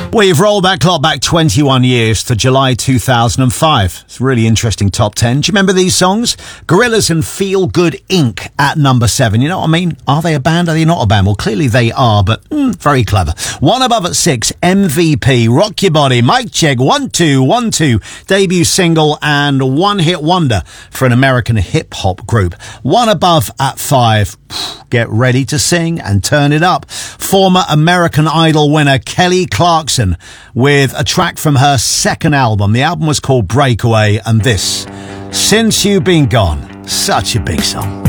We've rolled that clock back 21 years to July 2005. It's a really interesting top 10. Do you remember these songs? Gorillaz and Feel Good Inc. at number 7. You know what I mean? Are they a band? Are they not a band? Well, clearly they are, but very clever. One above at 6, MVP, Rock Your Body, Mic Check, 1 2 1 2, debut single and one-hit wonder for an American hip-hop group. One above at 5, get ready to sing and turn it up. Former American Idol winner Kelly Clarkson with a track from her second album. The album was called Breakaway, and this, Since You've Been Gone. Such a big song.